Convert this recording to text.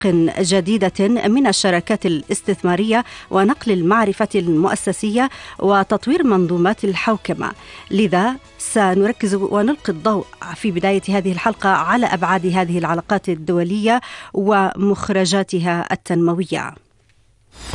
جديدة من الشراكات الاستثمارية ونقل المعرفة المؤسسية وتطوير منظومات الحوكمة. لذا سنركز ونلقي الضوء في بداية هذه الحلقة على أبعاد هذه العلاقات الدولية ومخرجاتها التنموية.